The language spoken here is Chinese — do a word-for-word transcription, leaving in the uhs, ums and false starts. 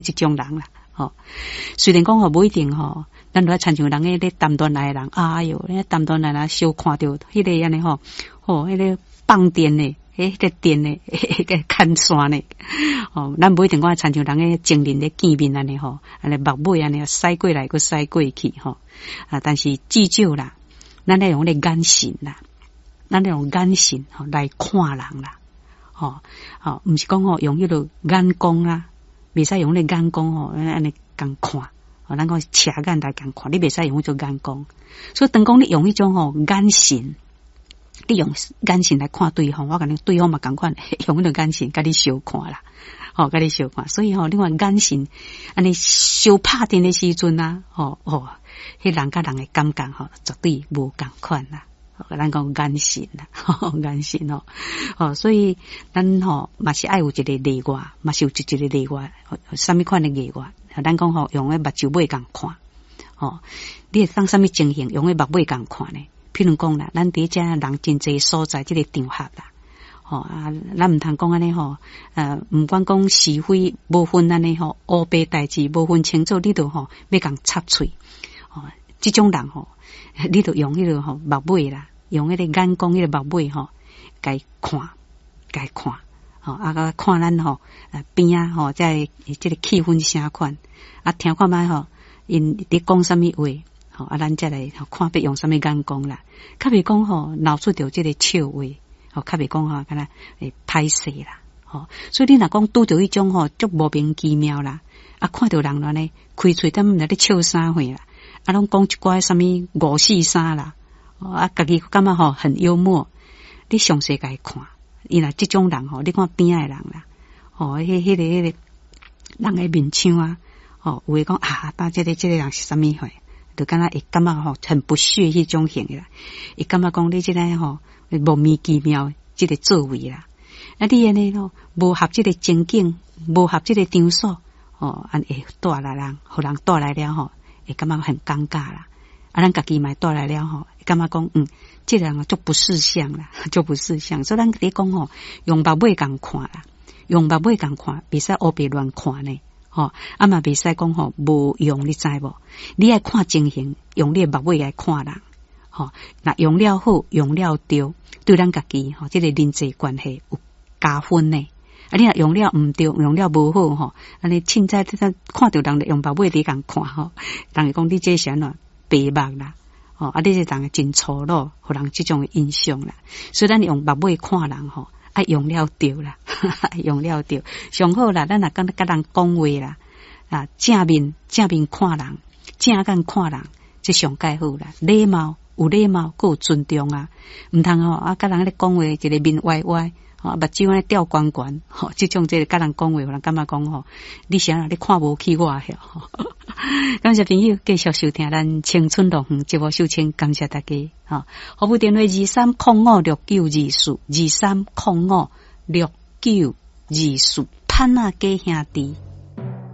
这种人啦，吼。虽然讲吼不一定吼，咱都亲像人个咧谈恋爱的人，哎哟，咧谈恋爱啦，小看到迄个安尼吼，吼，迄个放电的，迄个电的，迄个看线的，吼，咱不一定讲亲像人个情人咧见面安尼吼，安尼目尾安尼驶过来，佮驶过去吼，啊，但是至少啦，咱咧用咧眼神啦，咱咧用眼神吼来看人啦。吼，吼，毋是讲吼用迄个眼光啦，袂使用迄个眼光吼，安尼共看，吼，咱讲斜眼来共看，你袂使用迄种眼光。所以当讲你用迄种吼眼神，你用眼神来看对方，我感觉对方嘛共款，用迄个眼神甲你相看啦，吼，甲你相看。所以吼，你看眼神安尼相拍电的时阵啊，吼吼，迄人甲人的感觉吼，绝对无共款啦。咱讲眼神啦，眼神吼，哦，所以咱吼嘛是爱有一个例外，嘛是有一个例外，什么款的例外？咱讲吼用个目睭尾共看，吼，你会当什么情形用个目尾共看呢？譬如讲啦，咱伫遮人真济所在，即、这个场合啦，吼啊，咱毋通讲安尼吼，呃，毋管讲是非，无分安尼吼，乌白代志无分清楚，你都吼要共插喙，哦，即种人吼，你都用迄个吼目尾啦。用迄个眼光，迄个目尾吼，该看，该看，吼啊，个看咱吼，呃边啊吼，在即个气氛啥款，啊听看卖吼，因伫讲什么话，吼啊，咱再来看别用什么眼光啦，较袂讲吼，闹出着即个笑话，吼较袂讲吼，敢若会歹势啦，吼，所以你若讲拄着迄种吼，足莫名其妙啦，啊看到人安尼开喙踮来咧笑啥货啦，啊拢讲一寡什么五四三啦。啊，家己感觉吼很幽默，你详细甲伊看，伊若即种人吼，你看边仔诶人啦，吼，迄、迄个、迄个人诶面相啊，吼，有诶讲啊，当即、这个、即、这个人是啥物货，就敢若会感觉吼很不屑迄种型诶啦，伊感觉讲你即个吼莫名其妙即个作为啦，啊，你安尼咯，无合即个情景，无合即个场所，吼，安会带来人，互人带来了吼，会感觉很尴尬啦。啊，咱家己嘛带来了吼，感觉讲嗯，这个人就不识相啦，就不识相。所以咱咧讲吼，用目尾共看啦，用目尾共看，袂使乌白乱看呢，吼，啊嘛袂使讲吼无用，你知无？你爱看情形，用你目尾来看人，吼，那用了好，用了对，对咱家己吼，这个人际关系有加分呢。啊，你若用了毋对，用了无好吼，安尼凊彩看到人用目尾伫共看吼，人会讲你这是安怎？白目啦，哦，啊，你是人真粗鲁，互人即种印象啦。所以咱用目尾看人吼，爱用了对啦，用了对，上好啦。咱若跟跟人讲话啦，啊，正面正面看人，正眼看人，这上介好啦。礼貌有礼貌，佮有尊重啊，毋通吼啊，跟人咧讲话一个面歪歪。吼，目睭安吊悬悬，吼，即种即个甲人讲话，有人感觉讲吼，你啥啦？你看无起我遐吼。感谢朋友继续收听咱青春乐园节目，收听，感谢大家。吼，服务电话二三零五六九二四二三零五六九二四，潘啊家兄弟。